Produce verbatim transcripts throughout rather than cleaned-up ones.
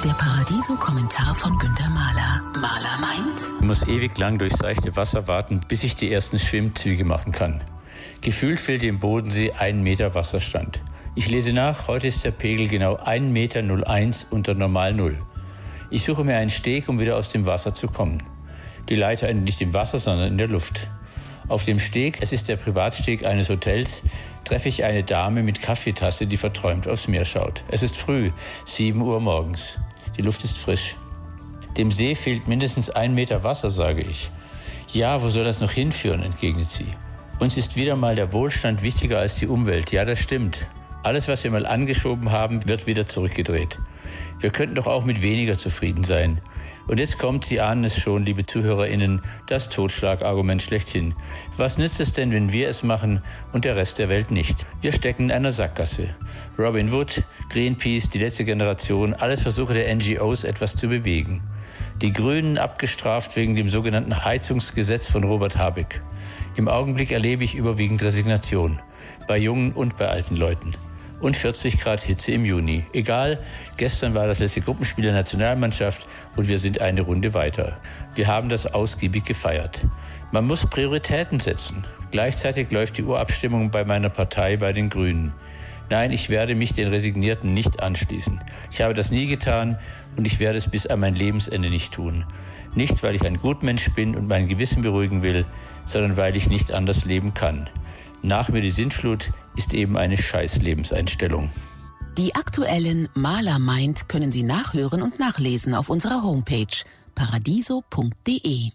Der Paradiso-Kommentar von Günter Mahler. Mahler meint: Ich muss ewig lang durchs seichte Wasser warten, bis ich die ersten Schwimmzüge machen kann. Gefühlt fehlt dem Bodensee ein Meter Wasserstand. Ich lese nach, heute ist der Pegel genau ein Meter null eins unter Normal Null. Ich suche mir einen Steg, um wieder aus dem Wasser zu kommen. Die Leiter endet nicht im Wasser, sondern in der Luft. Auf dem Steg, es ist der Privatsteg eines Hotels, treffe ich eine Dame mit Kaffeetasse, die verträumt aufs Meer schaut. Es ist früh, sieben Uhr morgens. Die Luft ist frisch. Dem See fehlt mindestens ein Meter Wasser, sage ich. Ja, wo soll das noch hinführen, entgegnet sie. Uns ist wieder mal der Wohlstand wichtiger als die Umwelt. Ja, das stimmt. Alles, was wir mal angeschoben haben, wird wieder zurückgedreht. Wir könnten doch auch mit weniger zufrieden sein. Und jetzt kommt, Sie ahnen es schon, liebe ZuhörerInnen, das Totschlagargument schlechthin. Was nützt es denn, wenn wir es machen und der Rest der Welt nicht? Wir stecken in einer Sackgasse. Robin Wood, Greenpeace, die letzte Generation, alles Versuche der N G Os, etwas zu bewegen. Die Grünen abgestraft wegen dem sogenannten Heizungsgesetz von Robert Habeck. Im Augenblick erlebe ich überwiegend Resignation. Bei jungen und bei alten Leuten. Und vierzig Grad Hitze im Juni. Egal, gestern war das letzte Gruppenspiel der Nationalmannschaft und wir sind eine Runde weiter. Wir haben das ausgiebig gefeiert. Man muss Prioritäten setzen. Gleichzeitig läuft die Urabstimmung bei meiner Partei, bei den Grünen. Nein, ich werde mich den Resignierten nicht anschließen. Ich habe das nie getan und ich werde es bis an mein Lebensende nicht tun. Nicht, weil ich ein Gutmensch bin und mein Gewissen beruhigen will, sondern weil ich nicht anders leben kann. Nach mir die Sintflut ist eben eine Scheiß-Lebenseinstellung. Die aktuellen Mahler meint können Sie nachhören und nachlesen auf unserer Homepage paradiso punkt de.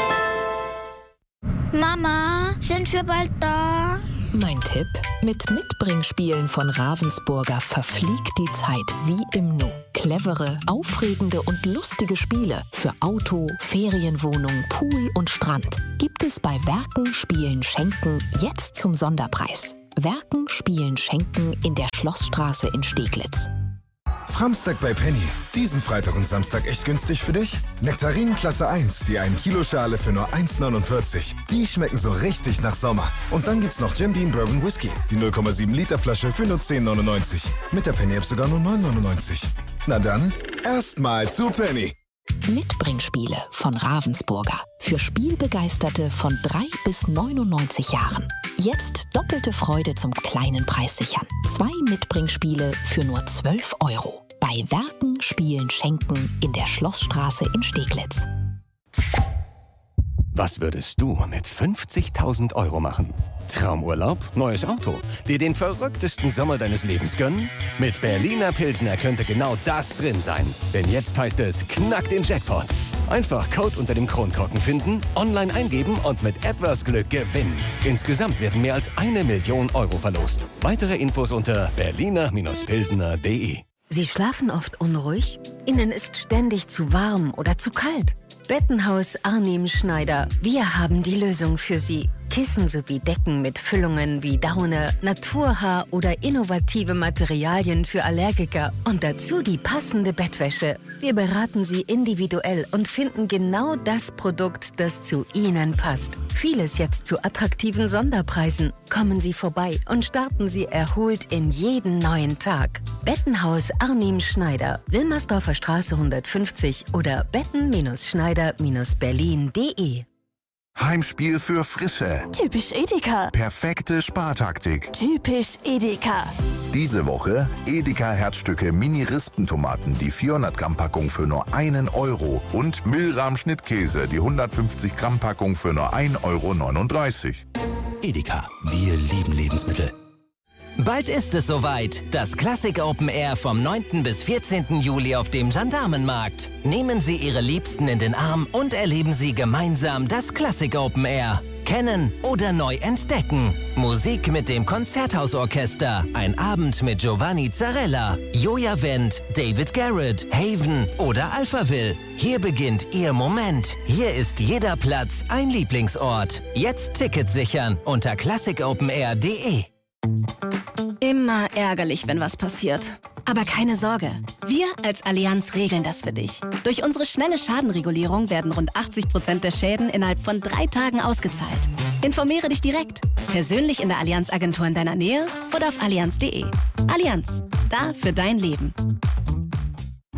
Mama, sind wir bald da? Mein Tipp: Mit Mitbringspielen von Ravensburger verfliegt die Zeit wie im Nu. Clevere, aufregende und lustige Spiele für Auto, Ferienwohnung, Pool und Strand gibt es bei Werken, Spielen, Schenken jetzt zum Sonderpreis. Werken, Spielen, Schenken in der Schlossstraße in Steglitz. Framstag bei Penny. Diesen Freitag und Samstag echt günstig für dich? Nektarinen Klasse eins, die ein Kilo Schale für nur eins neunundvierzig. Die schmecken so richtig nach Sommer. Und dann gibt's noch Jim Beam Bourbon Whisky, die null Komma sieben Liter Flasche für nur zehn neunundneunzig. Mit der Penny-App sogar nur neun neunundneunzig. Na dann, erstmal zu Penny. Mitbringspiele von Ravensburger. Für Spielbegeisterte von drei bis neunundneunzig Jahren. Jetzt doppelte Freude zum kleinen Preis sichern. Zwei Mitbringspiele für nur zwölf Euro. Bei Werken, Spielen, Schenken in der Schlossstraße in Steglitz. Was würdest du mit fünfzigtausend Euro machen? Traumurlaub, neues Auto, dir den verrücktesten Sommer deines Lebens gönnen? Mit Berliner Pilsner könnte genau das drin sein. Denn jetzt heißt es, knack den Jackpot. Einfach Code unter dem Kronkorken finden, online eingeben und mit etwas Glück gewinnen. Insgesamt werden mehr als eine Million Euro verlost. Weitere Infos unter berliner pilsner punkt de. Sie schlafen oft unruhig? Ihnen ist ständig zu warm oder zu kalt? Bettenhaus Arnim Schneider. Wir haben die Lösung für Sie. Kissen sowie Decken mit Füllungen wie Daune, Naturhaar oder innovative Materialien für Allergiker und dazu die passende Bettwäsche. Wir beraten Sie individuell und finden genau das Produkt, das zu Ihnen passt. Vieles jetzt zu attraktiven Sonderpreisen. Kommen Sie vorbei und starten Sie erholt in jeden neuen Tag. Bettenhaus Arnim Schneider, Wilmersdorfer Straße hundertfünfzig oder betten-schneider berlin punkt de. Heimspiel für Frische. Typisch Edeka. Perfekte Spartaktik. Typisch Edeka. Diese Woche Edeka Herzstücke Mini-Rispentomaten, die vierhundert Gramm Packung für nur einen Euro und Milram Schnittkäse, die hundertfünfzig Gramm Packung für nur ein Euro neununddreißig. Edeka, wir lieben Lebensmittel. Bald ist es soweit. Das Classic Open Air vom neunten bis vierzehnten Juli auf dem Gendarmenmarkt. Nehmen Sie Ihre Liebsten in den Arm und erleben Sie gemeinsam das Classic Open Air. Kennen oder neu entdecken. Musik mit dem Konzerthausorchester. Ein Abend mit Giovanni Zarella, Joja Wendt, David Garrett, Haven oder Alphaville. Hier beginnt Ihr Moment. Hier ist jeder Platz ein Lieblingsort. Jetzt Tickets sichern unter classic open air punkt de. Immer ärgerlich, wenn was passiert. Aber keine Sorge, wir als Allianz regeln das für dich. Durch unsere schnelle Schadenregulierung werden rund achtzig Prozent der Schäden innerhalb von drei Tagen ausgezahlt. Informiere dich direkt, persönlich in der Allianz-Agentur in deiner Nähe oder auf allianz punkt de. Allianz, da für dein Leben.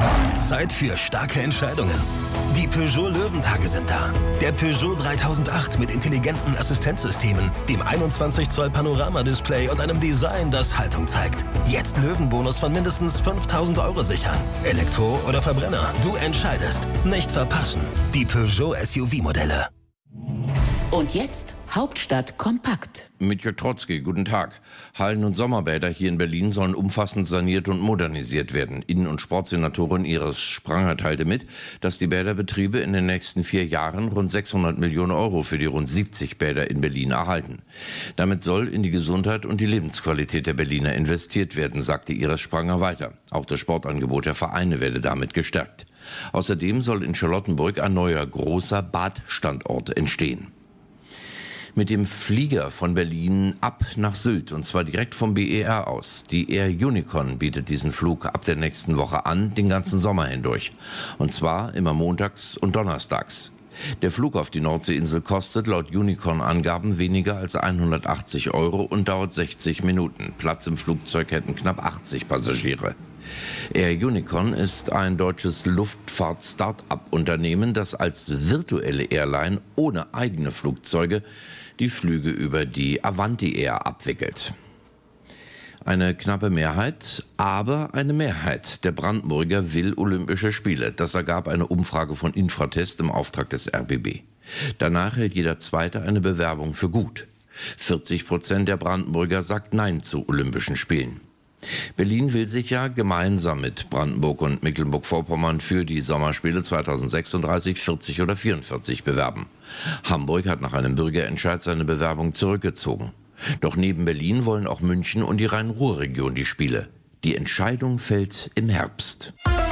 Zeit für starke Entscheidungen. Die Peugeot Löwentage sind da. Der Peugeot dreitausendacht mit intelligenten Assistenzsystemen, dem einundzwanzig Zoll Panoramadisplay und einem Design, das Haltung zeigt. Jetzt Löwenbonus von mindestens fünftausend Euro sichern. Elektro oder Verbrenner, du entscheidest. Nicht verpassen. Die Peugeot S U V-Modelle. Und jetzt Hauptstadt kompakt. Mitja Trotzki, guten Tag. Hallen- und Sommerbäder hier in Berlin sollen umfassend saniert und modernisiert werden. Innen- und Sportsenatorin Iris Spranger teilte mit, dass die Bäderbetriebe in den nächsten vier Jahren rund sechshundert Millionen Euro für die rund siebzig Bäder in Berlin erhalten. Damit soll in die Gesundheit und die Lebensqualität der Berliner investiert werden, sagte Iris Spranger weiter. Auch das Sportangebot der Vereine werde damit gestärkt. Außerdem soll in Charlottenburg ein neuer großer Badstandort entstehen. Mit dem Flieger von Berlin ab nach Sylt, und zwar direkt vom B E R aus. Die Air Unicorn bietet diesen Flug ab der nächsten Woche an, den ganzen Sommer hindurch. Und zwar immer montags und donnerstags. Der Flug auf die Nordseeinsel kostet laut Unicorn-Angaben weniger als hundertachtzig Euro und dauert sechzig Minuten. Platz im Flugzeug hätten knapp achtzig Passagiere. Air Unicorn ist ein deutsches Luftfahrt-Start-up-Unternehmen, das als virtuelle Airline ohne eigene Flugzeuge die Flüge über die Avanti Air abwickelt. Eine knappe Mehrheit, aber eine Mehrheit der Brandenburger will Olympische Spiele. Das ergab eine Umfrage von Infratest im Auftrag des R B B. Danach hält jeder Zweite eine Bewerbung für gut. vierzig Prozent der Brandenburger sagt Nein zu Olympischen Spielen. Berlin will sich ja gemeinsam mit Brandenburg und Mecklenburg-Vorpommern für die Sommerspiele zweitausendsechsunddreißig, vierzig oder vierundvierzig bewerben. Hamburg hat nach einem Bürgerentscheid seine Bewerbung zurückgezogen. Doch neben Berlin wollen auch München und die Rhein-Ruhr-Region die Spiele. Die Entscheidung fällt im Herbst.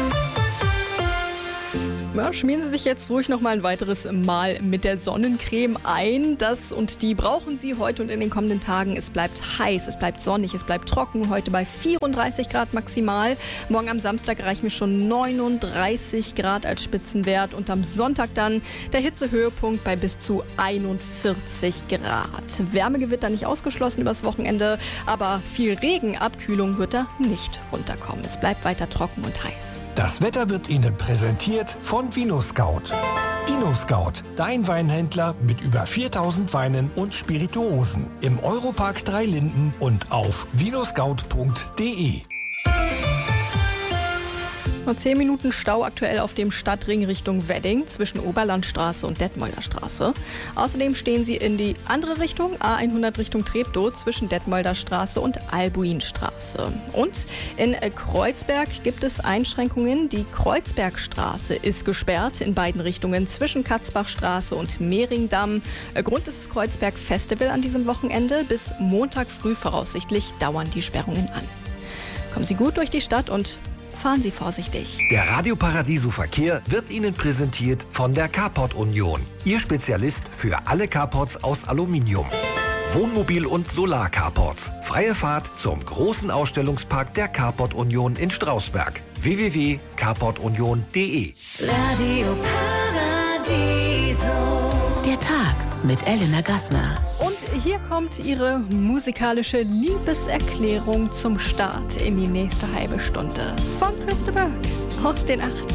Ja, schmieren Sie sich jetzt ruhig noch mal ein weiteres Mal mit der Sonnencreme ein. Das und die brauchen Sie heute und in den kommenden Tagen. Es bleibt heiß, es bleibt sonnig, es bleibt trocken. Heute bei vierunddreißig Grad maximal. Morgen am Samstag erreichen wir schon neununddreißig Grad als Spitzenwert. Und am Sonntag dann der Hitzehöhepunkt bei bis zu einundvierzig Grad. Wärmegewitter nicht ausgeschlossen übers Wochenende, aber viel Regen, Abkühlung wird da nicht runterkommen. Es bleibt weiter trocken und heiß. Das Wetter wird Ihnen präsentiert von VinoScout. VinoScout, dein Weinhändler mit über viertausend Weinen und Spirituosen. Im Europark Dreilinden und auf vinoscout punkt de. Nur zehn Minuten Stau aktuell auf dem Stadtring Richtung Wedding zwischen Oberlandstraße und Detmolder Straße. Außerdem stehen Sie in die andere Richtung, A hundert Richtung Treptow, zwischen Detmolder Straße und Albuinstraße. Und in Kreuzberg gibt es Einschränkungen. Die Kreuzbergstraße ist gesperrt in beiden Richtungen zwischen Katzbachstraße und Mehringdamm. Grund ist das Kreuzberg Festival an diesem Wochenende. Bis Montag früh voraussichtlich dauern die Sperrungen an. Kommen Sie gut durch die Stadt und fahren Sie vorsichtig. Der Radio Paradiso Verkehr wird Ihnen präsentiert von der Carport Union. Ihr Spezialist für alle Carports aus Aluminium. Wohnmobil- und Solar-Carports. Freie Fahrt zum großen Ausstellungspark der Carport Union in Strausberg. w w w punkt carport union punkt de. Radio Paradiso. Der Tag mit Elena Gassner. Und hier kommt Ihre musikalische Liebeserklärung zum Start in die nächste halbe Stunde von Christa Burke aus den achtziger.